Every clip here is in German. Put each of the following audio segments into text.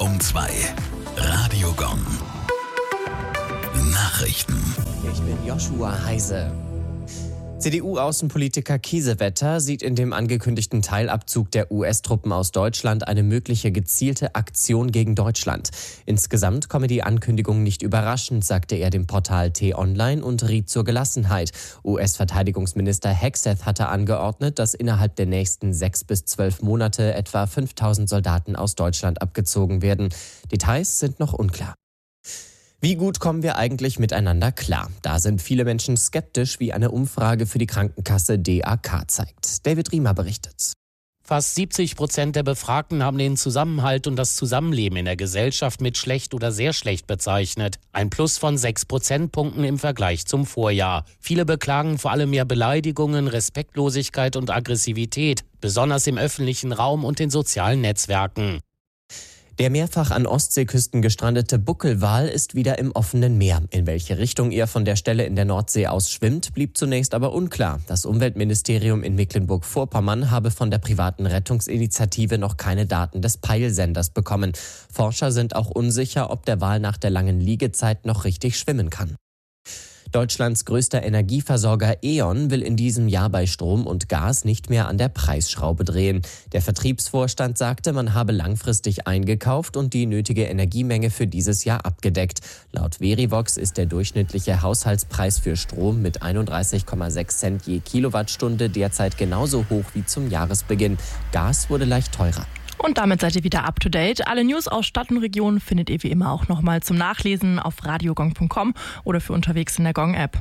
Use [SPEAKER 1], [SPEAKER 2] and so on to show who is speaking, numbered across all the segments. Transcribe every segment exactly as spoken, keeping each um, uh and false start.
[SPEAKER 1] um zwei. Radio Gong. Nachrichten.
[SPEAKER 2] Ich bin Joshua Heise. C D U-Außenpolitiker Kiesewetter sieht in dem angekündigten Teilabzug der U S-Truppen aus Deutschland eine mögliche gezielte Aktion gegen Deutschland. Insgesamt komme die Ankündigung nicht überraschend, sagte er dem Portal T-Online und riet zur Gelassenheit. U S-Verteidigungsminister Hegseth hatte angeordnet, dass innerhalb der nächsten sechs bis zwölf Monate etwa fünftausend Soldaten aus Deutschland abgezogen werden. Details sind noch unklar. Wie gut kommen wir eigentlich miteinander klar? Da sind viele Menschen skeptisch, wie eine Umfrage für die Krankenkasse D A K zeigt. David Riemer berichtet.
[SPEAKER 3] Fast siebzig Prozent der Befragten haben den Zusammenhalt und das Zusammenleben in der Gesellschaft mit schlecht oder sehr schlecht bezeichnet. Ein Plus von sechs Prozentpunkten im Vergleich zum Vorjahr. Viele beklagen vor allem mehr Beleidigungen, Respektlosigkeit und Aggressivität, besonders im öffentlichen Raum und in sozialen Netzwerken.
[SPEAKER 2] Der mehrfach an Ostseeküsten gestrandete Buckelwal ist wieder im offenen Meer. In welche Richtung er von der Stelle in der Nordsee aus schwimmt, blieb zunächst aber unklar. Das Umweltministerium in Mecklenburg-Vorpommern habe von der privaten Rettungsinitiative noch keine Daten des Peilsenders bekommen. Forscher sind auch unsicher, ob der Wal nach der langen Liegezeit noch richtig schwimmen kann. Deutschlands größter Energieversorger E.ON will in diesem Jahr bei Strom und Gas nicht mehr an der Preisschraube drehen. Der Vertriebsvorstand sagte, man habe langfristig eingekauft und die nötige Energiemenge für dieses Jahr abgedeckt. Laut Verivox ist der durchschnittliche Haushaltspreis für Strom mit einunddreißig Komma sechs Cent je Kilowattstunde derzeit genauso hoch wie zum Jahresbeginn. Gas wurde leicht teurer.
[SPEAKER 4] Und damit seid ihr wieder up to date. Alle News aus Stadt und Region findet ihr wie immer auch nochmal zum Nachlesen auf radiogong punkt com oder für unterwegs in der Gong-App.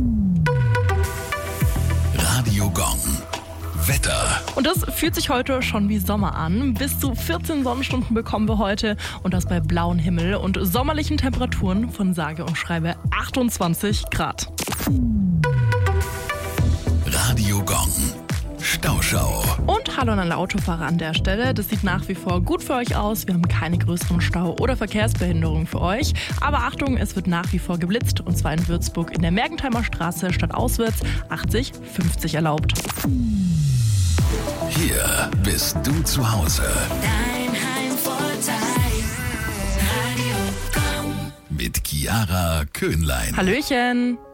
[SPEAKER 1] Radio Gong. Wetter.
[SPEAKER 4] Und das fühlt sich heute schon wie Sommer an. Bis zu vierzehn Sonnenstunden bekommen wir heute und das bei blauem Himmel und sommerlichen Temperaturen von sage und schreibe achtundzwanzig Grad.
[SPEAKER 1] Radio Gong. Stauschau.
[SPEAKER 4] Und hallo an alle Autofahrer an der Stelle. Das sieht nach wie vor gut für euch aus. Wir haben keine größeren Stau- oder Verkehrsbehinderungen für euch. Aber Achtung, es wird nach wie vor geblitzt. Und zwar in Würzburg in der Mergentheimer Straße statt auswärts achtzig, fünfzig erlaubt.
[SPEAKER 1] Hier bist du zu Hause.
[SPEAKER 5] Dein Heimvorteil. Radio Gong.
[SPEAKER 1] Mit Chiara Köhnlein.
[SPEAKER 4] Hallöchen.